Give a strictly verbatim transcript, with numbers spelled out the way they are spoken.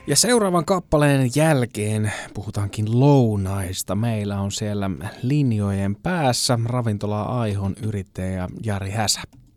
Ja seuraavan kappaleen jälkeen puhutaankin lounaista. Meillä on siellä linjojen päässä ravintola Aihon yrittäjä Jari Häsä.